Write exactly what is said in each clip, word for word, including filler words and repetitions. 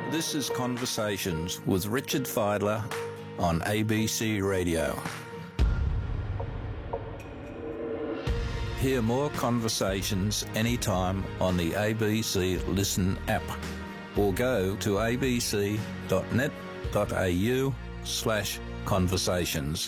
This is Conversations with Richard Fidler on A B C Radio. Hear more conversations anytime on the A B C Listen app or go to abc.net.au slash conversations.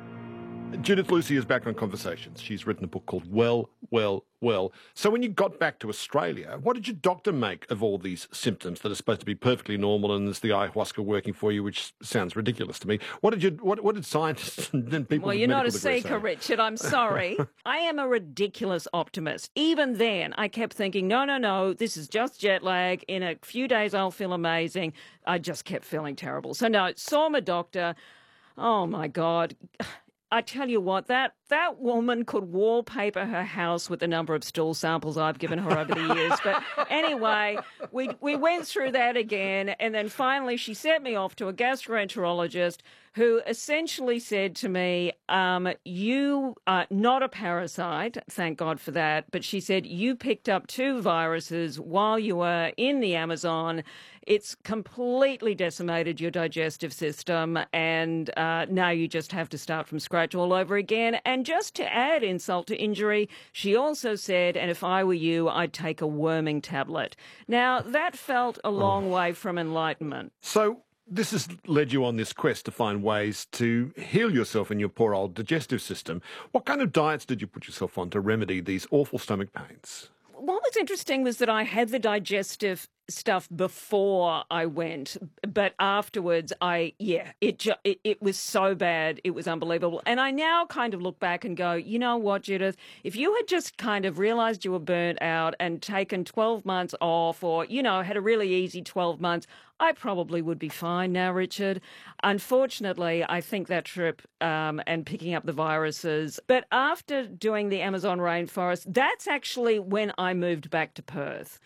Judith Lucy is back on Conversations. She's written a book called Well, Well, Well. So when you got back to Australia, what did your doctor make of all these symptoms that are supposed to be perfectly normal and there's the ayahuasca working for you, which sounds ridiculous to me? What did you? What, what did scientists and people Well, with you're not a medical degrees seeker, say? Richard. I'm sorry. I am a ridiculous optimist. Even then, I kept thinking, no, no, no, this is just jet lag. In a few days, I'll feel amazing. I just kept feeling terrible. So, no, saw my doctor. Oh, my God. I tell you what, that, that woman could wallpaper her house with the number of stool samples I've given her over the years. But anyway, we we went through that again, and then finally she sent me off to a gastroenterologist who essentially said to me, um, you are not a parasite, thank God for that, but she said, you picked up two viruses while you were in the Amazon. It's completely decimated your digestive system, and uh, now you just have to start from scratch all over again. And just to add insult to injury, she also said, and if I were you, I'd take a worming tablet. Now, that felt a long way from enlightenment. So this has led you on this quest to find ways to heal yourself in your poor old digestive system. What kind of diets did you put yourself on to remedy these awful stomach pains? What was interesting was that I had the digestive stuff before I went, but afterwards, I, yeah, it, ju- it it was so bad, it was unbelievable. And I now kind of look back and go, you know what, Judith, if you had just kind of realised you were burnt out and taken twelve months off, or, you know, had a really easy twelve months, I probably would be fine now, Richard. Unfortunately, I think that trip um, and picking up the viruses, but after doing the Amazon rainforest, that's actually when I moved back to Perth.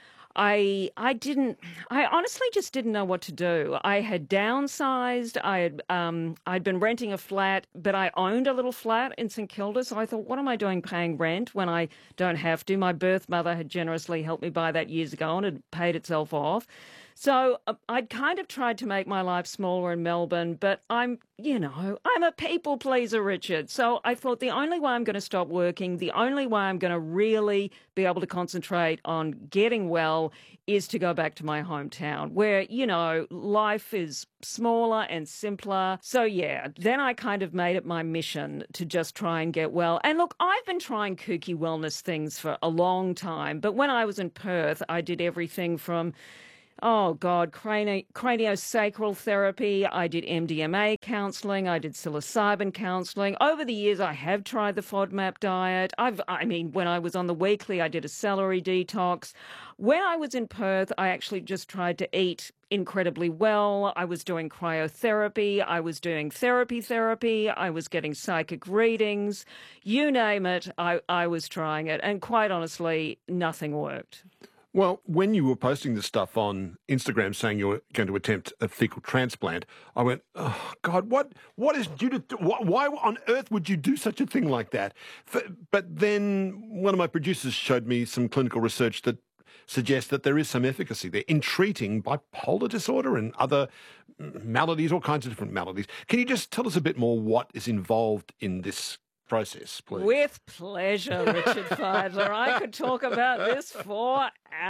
I I didn't I honestly just didn't know what to do. I had downsized. I had um I'd been renting a flat, but I owned a little flat in St Kilda. So I thought, what am I doing paying rent when I don't have to? My birth mother had generously helped me buy that years ago and had paid itself off. So uh, I'd kind of tried to make my life smaller in Melbourne, but I'm, you know, I'm a people pleaser, Richard. So I thought the only way I'm going to stop working, the only way I'm going to really be able to concentrate on getting well is to go back to my hometown where, you know, life is smaller and simpler. So, yeah, then I kind of made it my mission to just try and get well. And look, I've been trying kooky wellness things for a long time, but when I was in Perth, I did everything from Oh, God, crani- craniosacral therapy. I did M D M A counselling. I did psilocybin counselling. Over the years, I have tried the FODMAP diet. I've, I mean, when I was on the weekly, I did a celery detox. When I was in Perth, I actually just tried to eat incredibly well. I was doing cryotherapy. I was doing therapy therapy. I was getting psychic readings. You name it, I, I was trying it. And quite honestly, nothing worked. Well, when you were posting this stuff on Instagram saying you were going to attempt a fecal transplant, I went, oh, God, what What is Judith? do- wh- Why on earth would you do such a thing like that? F- But then one of my producers showed me some clinical research that suggests that there is some efficacy there in treating bipolar disorder and other maladies, all kinds of different maladies. Can you just tell us a bit more what is involved in this process, please? With pleasure, Richard Fidler. I could talk about this for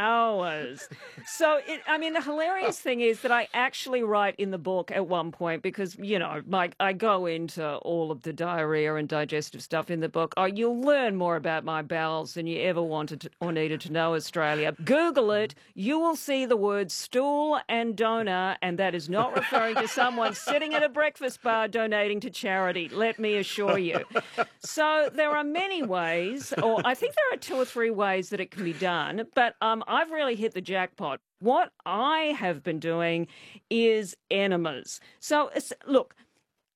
hours. So, it, I mean, the hilarious thing is that I actually write in the book at one point because, you know, my, I go into all of the diarrhea and digestive stuff in the book. Oh, you'll learn more about my bowels than you ever wanted to, or needed to know, Australia. Google it. You will see the words stool and donor, and that is not referring to someone sitting at a breakfast bar donating to charity, let me assure you. So there are many ways, or I think there are two or three ways that it can be done, but um, I've really hit the jackpot. What I have been doing is enemas. So, look,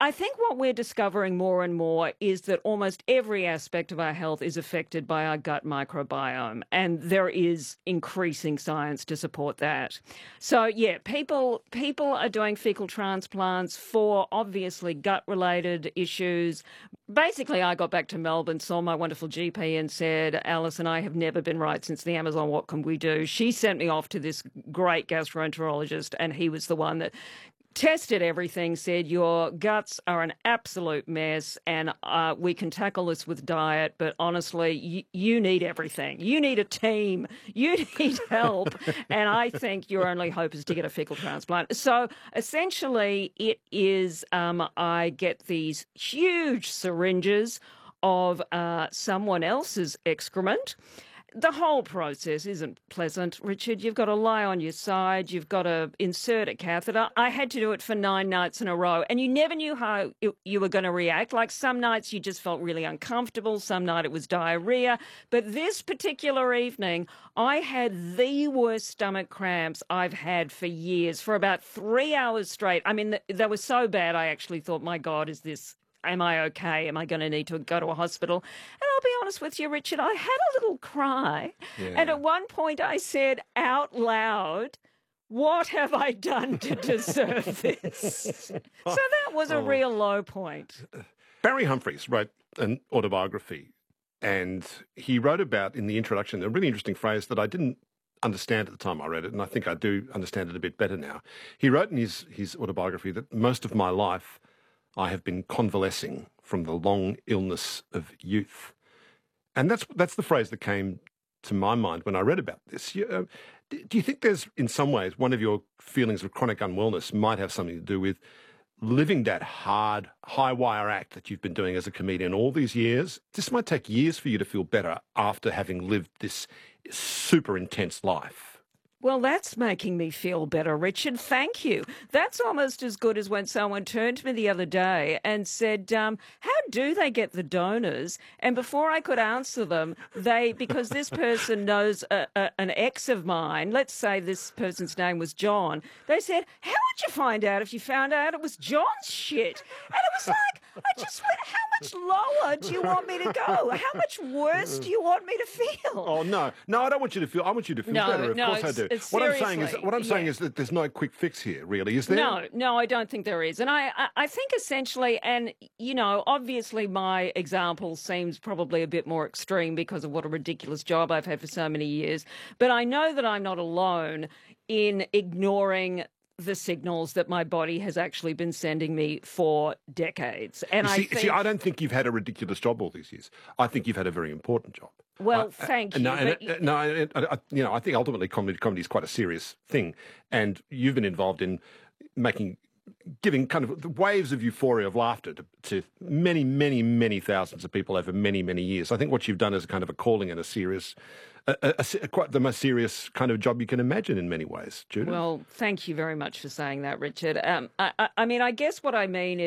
I think what we're discovering more and more is that almost every aspect of our health is affected by our gut microbiome, and there is increasing science to support that. So, yeah, people people are doing fecal transplants for obviously gut-related issues. Basically, I got back to Melbourne, saw my wonderful G P and said, Alice and I have never been right since the Amazon. What can we do? She sent me off to this great gastroenterologist, and he was the one that tested everything, said your guts are an absolute mess, and uh, we can tackle this with diet, but honestly, y- you need everything. You need a team. You need help. And I think your only hope is to get a fecal transplant. So essentially, it is um, I get these huge syringes of uh, someone else's excrement. The whole process isn't pleasant, Richard. You've got to lie on your side. You've got to insert a catheter. I had to do it for nine nights in a row, and you never knew how it, you were going to react. Like some nights you just felt really uncomfortable. Some night it was diarrhea. But this particular evening, I had the worst stomach cramps I've had for years, for about three hours straight. I mean, they were so bad I actually thought, my God, is this... Am I okay? Am I going to need to go to a hospital? And I'll be honest with you, Richard, I had a little cry. Yeah. And at one point I said out loud, what have I done to deserve this? So that was a oh. real low point. Barry Humphries wrote an autobiography, and he wrote about, in the introduction, a really interesting phrase that I didn't understand at the time I read it, and I think I do understand it a bit better now. He wrote in his, his autobiography that most of my life I have been convalescing from the long illness of youth. And that's that's the phrase that came to my mind when I read about this. You, uh, do you think there's, in some ways, one of your feelings of chronic unwellness might have something to do with living that hard, high-wire act that you've been doing as a comedian all these years? This might take years for you to feel better after having lived this super intense life. Well, that's making me feel better, Richard. Thank you. That's almost as good as when someone turned to me the other day and said, um, how do they get the donors? And before I could answer them, they, because this person knows a, a, an ex of mine, let's say this person's name was John, they said, how would you find out if you found out it was John's shit? And it was like, I just went, how much lower do you want me to go? How much worse do you want me to feel? Oh, no. No, I don't want you to feel, I want you to feel no, better. Of no, course I do. What I'm saying is, what I'm yeah. saying is that there's no quick fix here, really, is there? No, no, I don't think there is. And I, I, I think essentially, and, you know, obviously my example seems probably a bit more extreme because of what a ridiculous job I've had for so many years. But I know that I'm not alone in ignoring the signals that my body has actually been sending me for decades. And see, I think... see, I don't think you've had a ridiculous job all these years. I think you've had a very important job. Well, I, thank uh, you. No, but... and, uh, no I, I, you know, I think ultimately comedy, comedy is quite a serious thing, and you've been involved in making, giving kind of waves of euphoria of laughter to, to many, many, many thousands of people over many, many years. I think what you've done is a kind of a calling and a serious, a, a, a, quite the most serious kind of job you can imagine in many ways, Judith. Well, thank you very much for saying that, Richard. Um, I, I, I mean, I guess what I mean is